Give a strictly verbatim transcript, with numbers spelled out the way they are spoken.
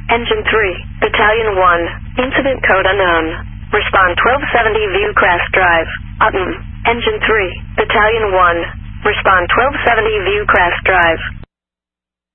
Engine three, Battalion one, incident code unknown. Respond twelve seventy Viewcraft Drive, Upton. Engine three, Battalion one, respond twelve seventy Viewcraft Drive.